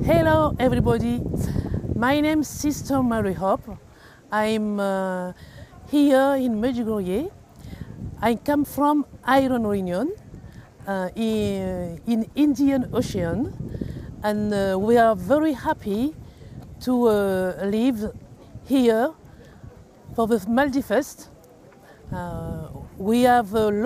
Hello everybody, my name is Sister Mary Hope. I'm here in Medjugorje. I come from Iron Réunion in Indian Ocean, and we are very happy to live here for the Maldives Fest. We have